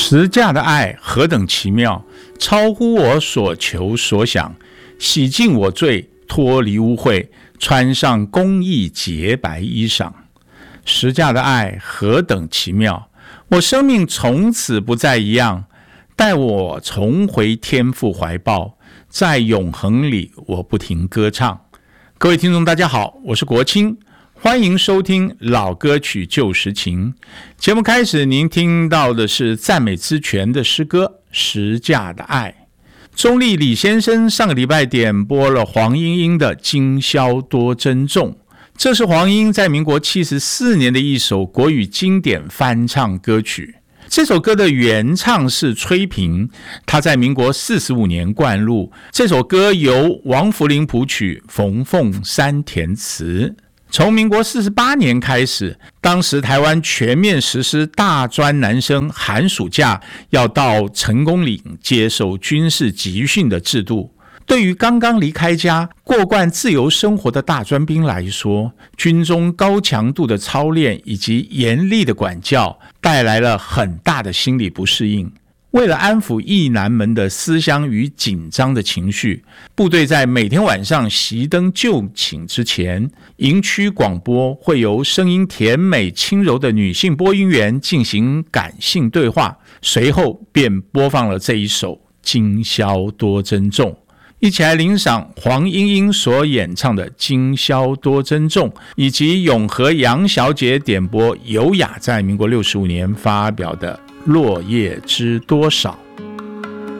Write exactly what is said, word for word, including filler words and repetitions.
十架的爱何等奇妙，超乎我所求所想，洗净我罪，脱离污秽，穿上公义洁白衣裳。十架的爱何等奇妙，我生命从此不再一样，带我重回天父怀抱，在永恒里我不停歌唱。各位听众大家好，我是国清，欢迎收听老歌曲旧时情。节目开始，您听到的是赞美之泉的诗歌《十架的爱》。中立李先生上个礼拜点播了黄莺莺的《今宵多珍重》，这是黄莺在民国七十四年的一首国语经典翻唱歌曲。这首歌的原唱是崔萍，他在民国四十五年灌录。这首歌由王福林谱曲，冯凤山填词。从民国四十八年开始，当时台湾全面实施大专男生寒暑假要到成功岭接受军事集训的制度。对于刚刚离开家过惯自由生活的大专兵来说，军中高强度的操练以及严厉的管教带来了很大的心理不适应。为了安抚役男们的思乡与紧张的情绪，部队在每天晚上熄灯就寝之前，营区广播会由声音甜美轻柔的女性播音员进行感性对话，随后便播放了这一首《今宵多珍重》。一起来领赏黄莺莺所演唱的《今宵多珍重》，以及永和杨小姐点播尤雅在民国六十五年发表的《落叶知多少》。